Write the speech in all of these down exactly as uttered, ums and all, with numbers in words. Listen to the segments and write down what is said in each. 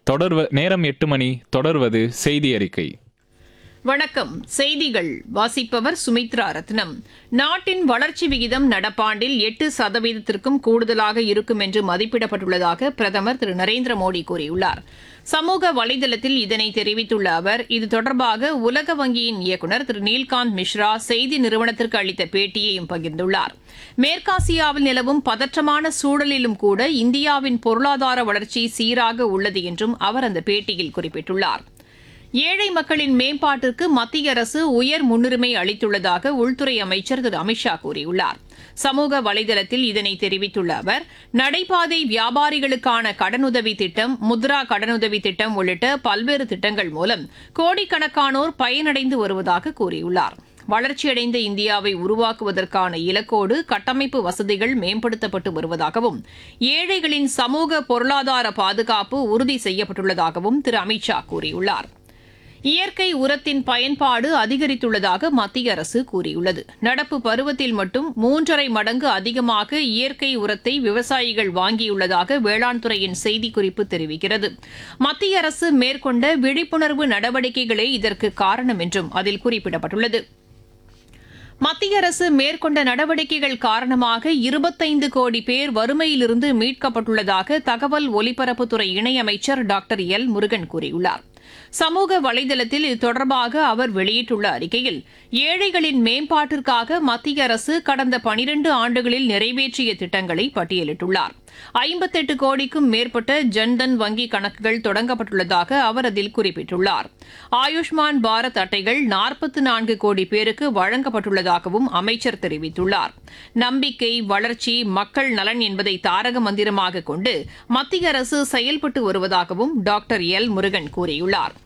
தொடர்வ நேரம் எட்டு மணி. தொடர்வது செய்தி அறிக்கை. வணக்கம். செய்திகள் வாசிப்பவர் சுமித்ரா ரத்னம். நாட்டின் வளர்ச்சி விகிதம் நடப்பாண்டில் எட்டு சதவீதத்திற்கும் கூடுதலாக இருக்கும் என்று மதிப்பிடப்பட்டுள்ளதாக பிரதமர் திரு நரேந்திர மோடி கூறியுள்ளார். சமூக வலைதளத்தில் இதனை தெரிவித்துள்ள அவர், இது தொடர்பாக உலக வங்கியின் இயக்குநர் திரு நீல்காந்த் மிஸ்ரா செய்தி நிறுவனத்திற்கு அளித்த பேட்டியையும் பகிர்ந்துள்ளார். மேற்காசியாவில் நிலவும் பதற்றமான சூழலிலும் கூட இந்தியாவின் பொருளாதார வளர்ச்சி சீராக உள்ளது என்றும் அவர் அந்த பேட்டியில் குறிப்பிட்டுள்ளார். ஏழை மக்களின் மேம்பாட்டிற்கு மத்திய அரசு உயர் முன்னுரிமை அளித்துள்ளதாக உள்துறை அமைச்சர் திரு அமித்ஷா கூறியுள்ளார். சமூக வலைதளத்தில் இதனை தெரிவித்துள்ள அவர், நடைபாதை வியாபாரிகளுக்கான கடனுதவி திட்டம், முத்ரா கடனுதவி திட்டம் உள்ளிட்ட பல்வேறு திட்டங்கள் மூலம் கோடிக்கணக்கானோர் பயனடைந்து வருவதாக கூறியுள்ளார். வளர்ச்சியடைந்த இந்தியாவை உருவாக்குவதற்கான இலக்கோடு கட்டமைப்பு வசதிகள் மேம்படுத்தப்பட்டு வருவதாகவும், ஏழைகளின் சமூக பொருளாதார பாதுகாப்பு உறுதி செய்யப்பட்டுள்ளதாகவும் திரு அமித்ஷா கூறியுள்ளார். இயற்கை உரத்தின் பயன்பாடு அதிகரித்துள்ளதாக மத்திய அரசு கூறியுள்ளது. நடப்பு பருவத்தில் மட்டும் மூன்றரை மடங்கு அதிகமாக இயற்கை உரத்தை விவசாயிகள் வாங்கியுள்ளதாக வேளாண் துறையின் செய்திக்குறிப்பு தெரிவிக்கிறது. மத்திய அரசு மேற்கொண்ட விழிப்புணர்வு நடவடிக்கைகளே இதற்கு காரணம் என்றும் அதில் குறிப்பிடப்பட்டுள்ளது. மத்திய அரசு மேற்கொண்ட நடவடிக்கைகள் காரணமாக இருபத்தைந்து கோடி பேர் வறுமையிலிருந்து மீட்கப்பட்டுள்ளதாக தகவல் ஒலிபரப்புத்துறை இணையமைச்சர் டாக்டர் எல் முருகன் கூறியுள்ளார். சமூக வலைதளத்தில் இது தொடர்பாக அவர் வெளியிட்டுள்ள அறிக்கையில், ஏழைகளின் மேம்பாட்டிற்காக மத்திய அரசு கடந்த பனிரண்டு ஆண்டுகளில் நிறைவேற்றிய திட்டங்களை பட்டியலிட்டுள்ளார். ஐம்பத்தெட்டு கோடிக்கும் மேற்பட்ட ஜன்தன் வங்கி கணக்குகள் தொடங்கப்பட்டுள்ளதாக அவர் அதில் குறிப்பிட்டுள்ளார். ஆயுஷ்மான் பாரத் அட்டைகள் நாற்பத்தி நான்கு கோடி பேருக்கு வழங்கப்பட்டுள்ளதாகவும் அமைச்சர் தெரிவித்துள்ளார். நம்பிக்கை, வளர்ச்சி, மக்கள் நலன் என்பதை தாரக மந்திரமாக கொண்டு மத்திய அரசு செயல்பட்டு வருவதாகவும் டாக்டர் எல் முருகன் கூறியுள்ளார்.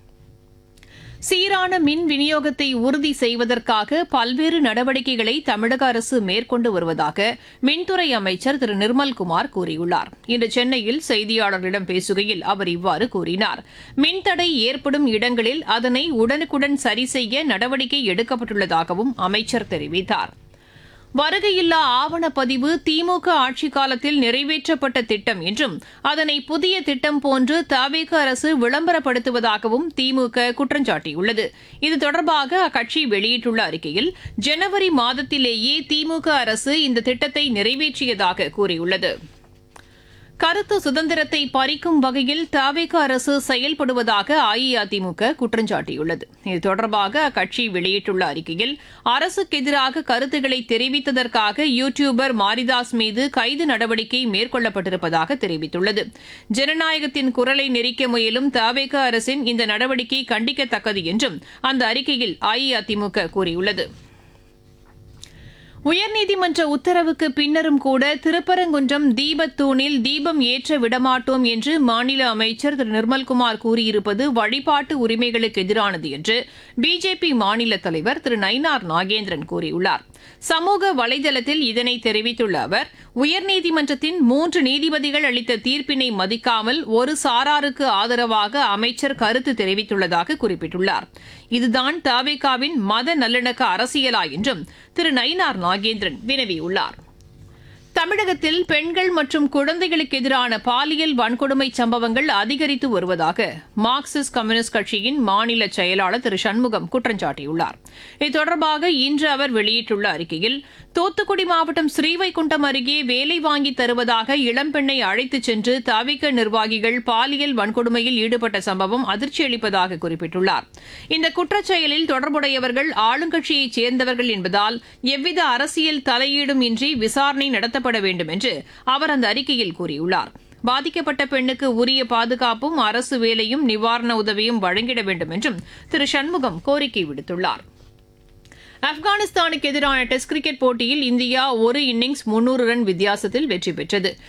சீரான மின் விநியோகத்தை உறுதி செய்வதற்காக பல்வேறு நடவடிக்கைகளை தமிழக அரசு மேற்கொண்டு வருவதாக மின்துறை அமைச்சர் திரு நிர்மல்குமார் கூறியுள்ளார். இன்று சென்னையில் செய்தியாளர்களிடம் பேசுகையில் அவர் இவ்வாறு கூறினார். மின்தடை ஏற்படும் இடங்களில் அதனை உடனுக்குடன் சரி செய்ய நடவடிக்கை எடுக்கப்பட்டுள்ளதாகவும் அமைச்சர் தெரிவித்தார். வருகையில்லா ஆவணப்பதிவு திமுக ஆட்சிக் காலத்தில் நிறைவேற்றப்பட்ட திட்டம் என்றும், அதனை புதிய திட்டம் போன்று தவேக அரசு விளம்பரப்படுத்துவதாகவும் திமுக குற்றம் சாட்டியுள்ளது. இது தொடர்பாக அக்கட்சி வெளியிட்டுள்ள அறிக்கையில், ஜனவரி மாதத்திலேயே திமுக அரசு இந்த திட்டத்தை நிறைவேற்றியதாக கூறியுள்ளது. கருத்து சுதந்திரத்தை பறிக்கும் வகையில் தவேக அரசு செயல்படுவதாக அஇஅதிமுக குற்றம் சாட்டியுள்ளது. இது தொடர்பாக அக்கட்சி வெளியிட்டுள்ள அறிக்கையில், அரசுக்கு எதிராக கருத்துக்களை தெரிவித்ததற்காக யூ டியூபர் மாரிதாஸ் மீது கைது நடவடிக்கை மேற்கொள்ளப்பட்டிருப்பதாக தெரிவித்துள்ளது. ஜனநாயகத்தின் குரலை நெரிக்க முயலும் தவேக அரசின் இந்த நடவடிக்கை கண்டிக்கத்தக்கது என்றும் அந்த அறிக்கையில் அஇஅதிமுக கூறியுள்ளது. உயர்நீதிமன்ற உத்தரவுக்கு பின்னரும் கூட திருப்பரங்குன்றம் தீபத்தூணில் தீபம் ஏற்ற விடமாட்டோம் என்று மாநில அமைச்சர் திரு நிர்மல்குமார் கூறியிருப்பது வழிபாட்டு உரிமைகளுக்கு எதிரானது என்று பிஜேபி மாநில தலைவர் திரு நயினார் நாகேந்திரன் கூறியுள்ளார். சமூக வலைதளத்தில் இதனை தெரிவித்துள்ள அவர், உயர்நீதிமன்றத்தின் மூன்று நீதிபதிகள் அளித்த தீர்ப்பினை மதிக்காமல் ஒரு சாராருக்கு ஆதரவாக அமைச்சர் கருத்து தெரிவித்துள்ளதாக குறிப்பிட்டுள்ளார். இதுதான் தவேகாவின் மத நல்லிணக்க அரசியலா என்றும் திரு நயினார் நாகேந்திரன் வினவியுள்ளார். தமிழகத்தில் பெண்கள் மற்றும் குழந்தைகளுக்கு எதிரான பாலியல் வன்கொடுமை சம்பவங்கள் அதிகரித்து வருவதாக மார்க்சிஸ்ட் கம்யூனிஸ்ட் கட்சியின் மாநில செயலாளர் திரு சண்முகம் குற்றம் சாட்டியுள்ளார். இது தொடர்பாக இன்று அவர் வெளியிட்டுள்ள அறிக்கையில், தூத்துக்குடி மாவட்டம் ஸ்ரீவைகுண்டம் அருகே வேலை வாங்கி தருவதாக இளம்பெண்ணை அழைத்துச் சென்று தவிக நிர்வாகிகள் பாலியல் வன்கொடுமையில் ஈடுபட்ட சம்பவம் அதிர்ச்சி அளிப்பதாக குறிப்பிட்டுள்ளார். இந்த குற்றச்செயலில் தொடர்புடையவர்கள் ஆளுங்கட்சியைச் சேர்ந்தவர்கள் என்பதால் எவ்வித அரசியல் தலையீடும் இன்றி விசாரணை நடத்தப்பட வேண்டும் என்று அவர் அந்த அறிக்கையில் கூறியுள்ளார். பாதிக்கப்பட்ட பெண்ணுக்கு உரிய பாதுகாப்பும் அரசு வேலையும் நிவாரண உதவியும் வழங்கிட வேண்டும் என்றும் திரு சண்முகம் கோரிக்கை விடுத்துள்ளார். ஆப்கானிஸ்தானுக்கு எதிரான டெஸ்ட் கிரிக்கெட் போட்டியில் இந்தியா ஒரு இன்னிங்ஸ் முன்னூறு ரன் வித்தியாசத்தில் வெற்றி பெற்றது.